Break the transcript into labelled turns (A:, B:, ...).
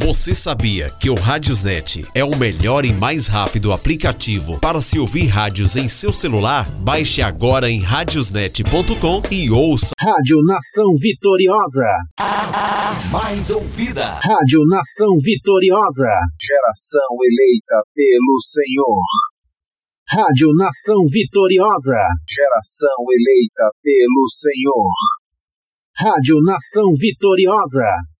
A: Você sabia que o Radiosnet é o melhor e mais rápido aplicativo para se ouvir rádios em seu celular? Baixe agora em radiosnet.com e ouça
B: Rádio Nação Vitoriosa.
C: A mais ouvida.
B: Rádio Nação Vitoriosa.
D: Geração eleita pelo Senhor.
B: Rádio Nação Vitoriosa.
D: Geração eleita pelo Senhor.
B: Rádio Nação Vitoriosa.